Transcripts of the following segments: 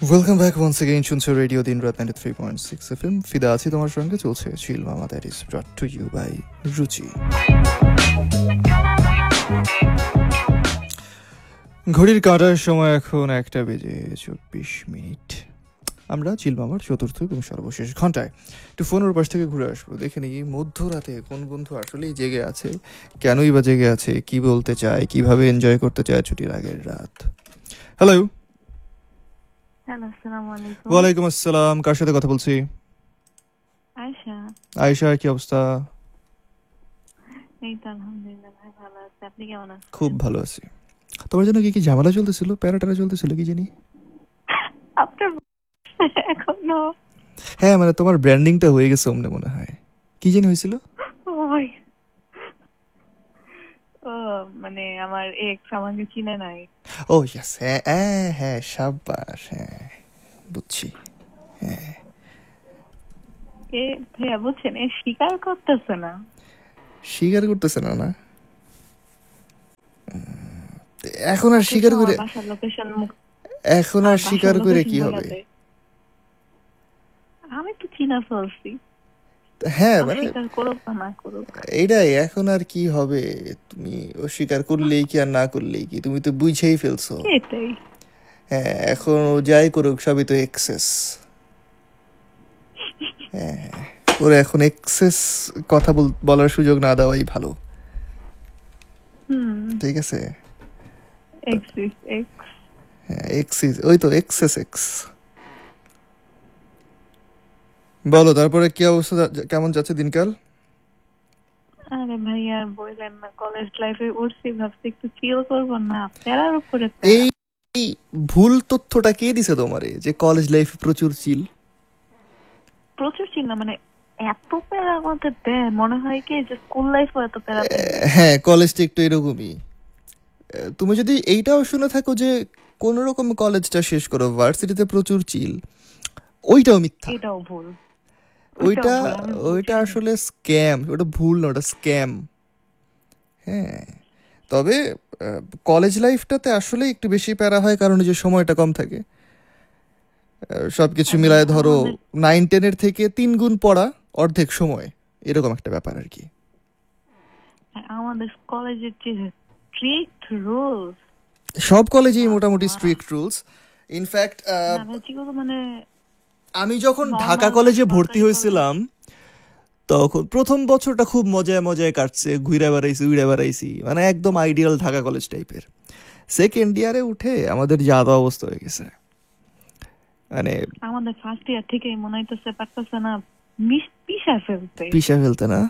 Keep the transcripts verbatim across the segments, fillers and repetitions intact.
Welcome back once again, শুনছো radio দিন রাত ninety three point six F M. ফিদা আছি তোমার সঙ্গে, চলছে চিল মামা, that is ব্রট to you by রুচি। ঘড়ির কাঁটার সময় এখন একটা বেজে চব্বিশ মিনিট। আমরা চিল মামার চতুর্থ এবং সর্বশেষ ঘন্টায় একটু ফোনের পাশ থেকে ঘুরে আসবো, দেখে নিই মধ্যরাতে কোন বন্ধু আসলেই জেগে আছে, কেনই বা জেগে আছে, কি বলতে চায়, কিভাবে এনজয় করতে চায় ছুটির আগের রাত। হ্যালো। হ্যালো, আসসালামু আলাইকুম। ওয়ালাইকুম আসসালাম, কার সাথে কথা বলছি? আয়েশা। আয়েশা, কি অবস্থা? এই তো আলহামদুলিল্লাহ ভাই, ভালো আছি। আপনি কেমন আছেন? খুব ভালো আছি। তোমার জন্য কি কি ঝামেলা চলতেছিল, প্যারাটারা চলতেছিল কি জানি? আপনার এখনো? হ্যাঁ, মানে তোমার ব্র্যান্ডিংটা হয়ে গেছে অমনে মনে হয়। কি জানি হয়েছিল? ওই ও মানে আমার এক্স আমাকে চিনে নাই। ও ইয়েস, হ্যাঁ হ্যাঁ হ্যাঁ, সাব্বাস, হ্যাঁ বুঝছি। হ্যাঁ, এ ভাইয়া বুঝছেন, এ স্বীকার করতেছে না। স্বীকার করতেছে না না উম, এখন আর স্বীকার করে বাসার লোকেশন এখন আর স্বীকার করে কি হবে? আমি তো চিনা ফেলছি। হ্যাঁ মানে স্বীকার করুক বা না করুক, এইটাই, এখন আর কি হবে? তুমি অস্বীকার করলেই কি আর না করলেই কি, তুমি তো বুঝেই ফেলছো। এটাই। হ্যাঁ, এখন ও যাই করুক সবই তো এক্সেস। হ্যাঁ, ওর এখন এক্সেস কথা বল- বলার সুযোগ না দেওয়াই ভালো। হুম। ঠিক আছে, এক্স ইজ এক্স। হ্যাঁ এক্সিস, ওই তো এক্সেস এক্স। বলো তারপরে কি অবস্থা, যা- কেমন যাচ্ছে দিনকাল? আরে ভাই আর বললেন না, কলেজ লাইফে উঠছি, ভাবছি একটু চিল করবো না, প্যারার উপরে এই এই ভুল তথ্যটা কে দিছে তোমারে যে কলেজ লাইফ প্রচুর চিল? প্রচুর চিল না, মানে এত প্যারা আমাদের দেয়, মনে হয় কি যে স্কুল লাইফও এত প্যারা দেয়। হ্যাঁ, কলেজটা একটু এরকমই। আহ, তুমি যদি এইটাও শুনে থাকো যে কোন রকম কলেজটা শেষ করো, ভার্সিটিতে প্রচুর চিল, ওইটাও মিথ্যা। এটাও ভুল। ওইটা ভুল, আমি ওইটা বুঝছি। আসলে স্ক্যাম, ওটা ভুল না, ওটা স্ক্যাম। হ্যাঁ, তবে কলেজ লাইফটাতে আসলে একটু বেশি প্যারা হয়, কারণ যে সময়টা কম থাকে। আহ, সবকিছু আরে মিলায় ধরো আমাদের নাইন টেনের থেকে তিন গুণ পড়া, অর্ধেক সময়, এরকম একটা ব্যাপার আর কি। আমাদের কলেজের যে স্ট্রিক্ট রুলস, সব কলেজেই মোটামুটি স্ট্রিক্ট রুলস। ইনফ্যাক্ট মানে আমি যখন ঢাকা নর্মাল কলেজে ভর্তি সরকারি কলেজ। হয়েছিলাম, তখন প্রথম বছরটা খুব মজায় মজায় কাটছে, ঘুরে বেড়াইছি উড়ে বেড়াইছি, মানে একদম আইডিয়াল ঢাকা কলেজ টাইপের। সেকেন্ড ইয়ারে উঠে আমাদের যাওয়া অবস্থা হয়ে গেছে, মানে আমাদের ফার্স্ট ইয়ার থেকেই মনে হইতেছে পারতেছে না মিস পিষা ফেলতে। পিষা ফেলতে না,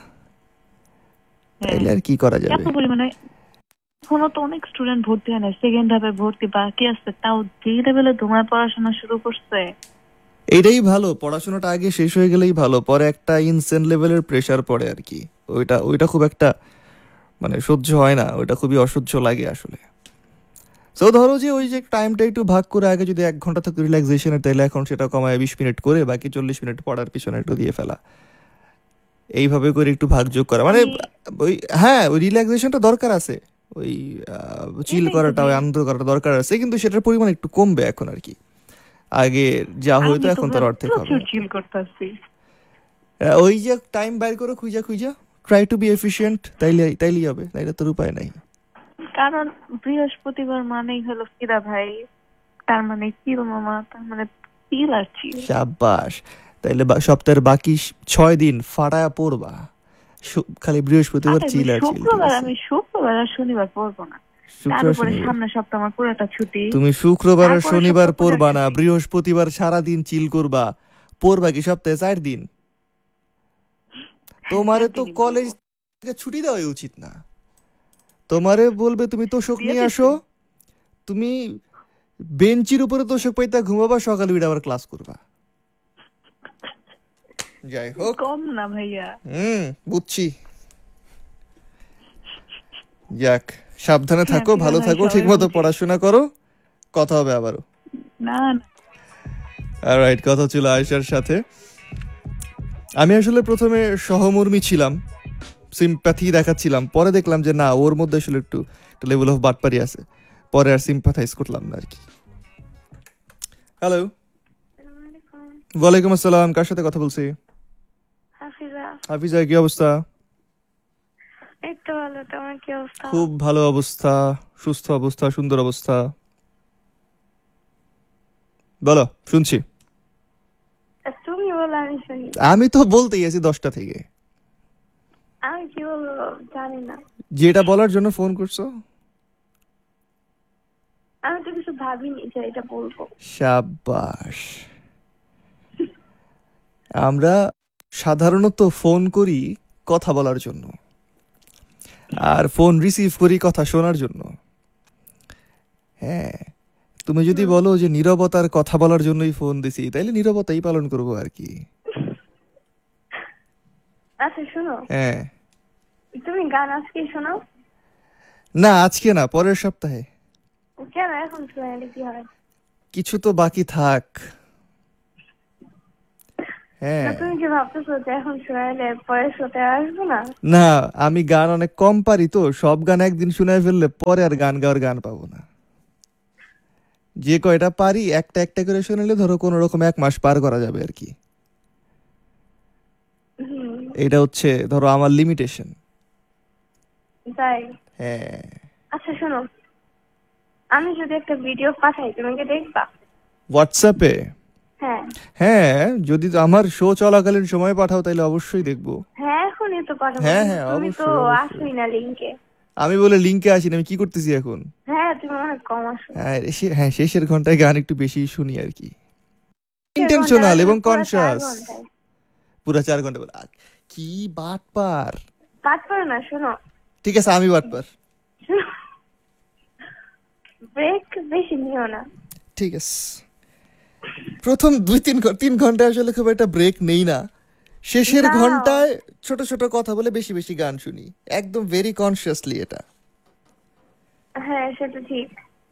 তাইলে আর কি করা যাবে? এত পরিমাণে এখনো তো অনেক স্টুডেন্ট ভর্তি হয় না, সেকেন্ড ধাপে ভর্তি বাকি আছে, তাও যে লেভেলে তোমার পড়াশোনা শুরু করছে। এইটাই ভালো, পড়াশোনাটা আগে শেষ হয়ে গেলেই ভালো, পরে একটা ইনসেন লেভেলের প্রেশার পড়ে আর কি। ওইটা ওইটা খুব একটা মানে সহ্য হয় না, ওইটা খুবই অসহ্য লাগে আসলে। সো ধরো যে ওই যে টাইমটা একটু ভাগ করে, আগে যদি এক ঘন্টা থাকতো রিল্যাক্সেশনের, তাহলে এখন সেটা কমায় বিশ মিনিট করে বাকি চল্লিশ মিনিট পড়ার পিছনে একটু দিয়ে ফেলা, এইভাবে করে একটু ভাগযোগ করা মানে আমি ওই, হ্যাঁ ওই রিল্যাক্সেশনটা দরকার আছে, ওই চিল এটাই তো করাটা, ওই ভাইয়া, আনন্দ করাটা দরকার আছে, কিন্তু সেটার পরিমাণ একটু কমবে এখন আর কি। আগে যা হইতো আমি তো এখন তার ভাই অর্ধেক হবে। প্রচুর চিল করতেছি। আহ, ওই যে টাইম বাইর করে খুঁজা খুঁজা ট্রাই টু বি এফিশিয়েন্ট, তাইলে তাইলেই হবে, তাইলে তোর উপায় নাই। কারণ বৃহস্পতিবার মানেই হলো ফিদা ভাই, তার মানে চিল মামা, তার মানে চিল আর চিল। সাব্বাস, তাইলে বা- সপ্তাহের বাকি স- ছয় দিন ফাটায়া পড়বা, শু- খালি বৃহস্পতিবার আরে চিল আর চিল, ঠিক শুক্রবার, আছে? আমি শুক্রবার আর শনিবার পড়বো না, তার শুক্রবার উপরে শনিবার সামনের সপ্তাহ আমার পুরোটা ছুটি। তুমি শুক্রবার আর তারপরে শনিবার সপ্তাহ পূজার পড়বা না, ছুটি। বৃহস্পতিবার সারা দিন চিল করবা, পড়বা কি সপ্তাহে চার দিন? হ্যাঁ, তোমারে চার তো দিনই কলেজ পড়বো। থেকে ছুটি দেওয়াই উচিত না। তোমারে বলবে তুমি তোষক দিয়ে নিয়ে দিছে। আসো, তুমি বেঞ্চির উপরে তোষক পাইতা ঘুমাবা, সকালে উঠে আবার ক্লাস করবা। যাই হোক, কম না ভাইয়া। হুম বুঝছি। যাক, সাবধানে হ্যাঁ থাকো, ফিদা ভালো ভাই, থাকো, সবাই ঠিকমতো বুঝি। পড়াশোনা করো, কথা হবে আবারও। না না, অলরাইট, কথা ছিল আয়েশার সাথে। আমি আসলে প্রথমে সহমর্মী ছিলাম, সিম্প্যাথি দেখাচ্ছিলাম, পরে দেখলাম যে না, ওর মধ্যে আসলে একটু একটা লেভেল অফ বাটপারি আছে, পরে আর সিম্প্যাথাইজ করলাম না আর কি। হ্যালো। ওয়ালাইকুম আসসালাম, কার সাথে কথা বলছি? হাফিজা। হাফিজা, কি অবস্থা? এই তো ভালো, তোমার কি অবস্থা? খুব ভালো অবস্থা, সুস্থ অবস্থা, সুন্দর অবস্থা। বলো, শুনছি। তা তুমি বলো, আমি শুনি। আমি তো বলতেই আছি দশটা থেকে। আমি কি বলবো জানি না। যেটা বলার জন্য ফোন করছো। আমি তো কিছু ভাবিনি যে এটা বলবো। সাবাস। আমরা সাধারণত ফোন করি কথা বলার জন্য, আর ফোন রিসিভ করি কথা শোনার জন্য। হ্যাঁ, তুমি যদি হুম। বলো যে নীরবতার কথা বলার জন্যই ফোন দিছি, তাইলে নীরবতাই পালন করবো আর কি। আচ্ছা শোনো, হ্যাঁ। তুমি গান আজকেই শোনাও। না, আজকে না, পরের সপ্তাহে। কেন এখন শোনালে কি হয়? কিছু তো বাকি থাক। না হ্যাঁ। তুমি কি ভাবতেছো যে এখন শোনালে পরে শোতে আসবো না? না, আমি গান অনেক কম পারি, তো সব গান একদিন শুনে ফেললে পরে আর গান গাওয়ার গান পাবো না। যে কয়টা পারি একটা একটা করে শুনলে ধরো কোনো রকম এক মাস পার করা যাবে আর কি। হুম। এটা হচ্ছে ধরো আমার লিমিটেশন। তাই? হ্যাঁ। আচ্ছা শোনো, আমি যদি একটা ভিডিও পাঠাই তুমি কি দেখবা? হোয়াটসঅ্যাপে? হ্যাঁ। হ্যাঁ, যদি তো আমার শো চলাকালীন সময় পাঠাও তাহলে অবশ্যই দেখবো। হ্যাঁ এখনই তো পাঠাবো, হ্যাঁ কিন্তু হ্যাঁ, তুমি তো অবশ্যই অবশ্যই। আসোই না লিঙ্কে। আমি বলে লিঙ্কে আসি না, আমি কি করতেছি এখন? হ্যাঁ তুমি অনেক কম আসো। হ্যাঁ, সে- হ্যাঁ, শেষের ঘন্টায় গান একটু বেশি শুনি আর কি। দেড় ঘন্টা ইন্টেনশনাল আসলে এবং পুরো চার কনসিয়াস। ঘন্টায়। পুরো চার ঘন্টা বলে আ, কি বাটপার। কাজ করো না, শোনো। ঠিক আছে, আমি বাটপার। ব্রেক বেশি নিও না। ঠিক আছে, প্রথম দুই তিন ঘ- তিন ঘন্টা আসলে খুব একটা ব্রেক নেই না। শেষের নাও। ঘন্টায় ছোট ছোট কথা বলে বেশি বেশি গান শুনি, একদম ভেরি কনসিয়াসলি এটা। হ্যাঁ সেটা ঠিক।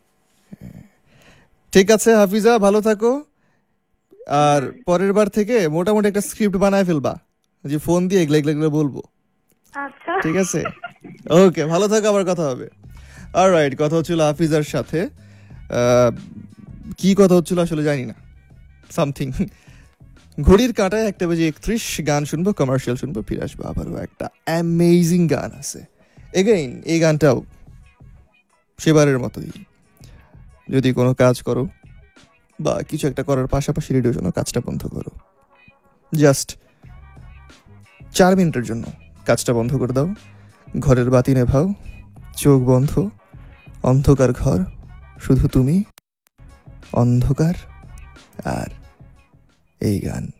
ঠিক আছে হাফিজা, ভালো থাকো। আর পরের বার থেকে মোটামুটি একটা স্ক্রিপ্ট বানায় ফেলবা, যে ফোন দিয়ে এগুলো এগুলো এগুলো বলবো। আচ্ছা ঠিক আছে, ওকে, ভালো থাকো, আবার কথা হবে। অলরাইট, কথা হচ্ছিল হাফিজার সাথে। আহ, কি কথা হচ্ছিল আসলে জানি না, সামথিং। ঘড়ির কাঁটায় একটা বাজে একত্রিশ, গান শুনবো, কমার্শিয়াল শুনবো, ফিরে আসবো। আবারও একটা অ্যামেজিং গান আছে এগেইন। এই গানটাও সেবারের মতোই। যদি কোনো কাজ করো বা কিছু একটা করার পাশাপাশি রেডিওর জন্য কাজটা বন্ধ করো, জাস্ট চার মিনিটের জন্য কাজটা বন্ধ করে দাও, ঘরের বাতি নেভাও, চোখ বন্ধ, অন্ধকার ঘর, শুধু তুমি, অন্ধকার, আর এই গান।